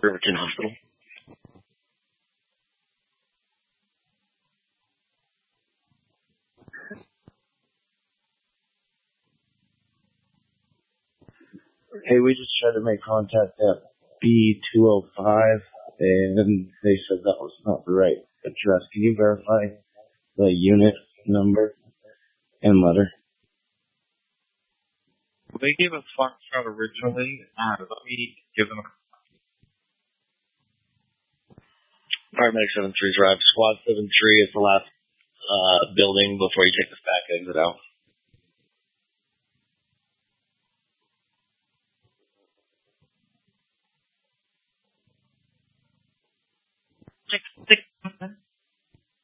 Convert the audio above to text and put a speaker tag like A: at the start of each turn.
A: Riverton Hospital.
B: Hey, we just tried to make contact at B205, and they said that was not the right address. Can you verify the unit number and letter?
A: They gave us Foxtrot originally. Let me give them a Paramedic 73's arrived. Squad 73 is the last building before you take this back exit out. Six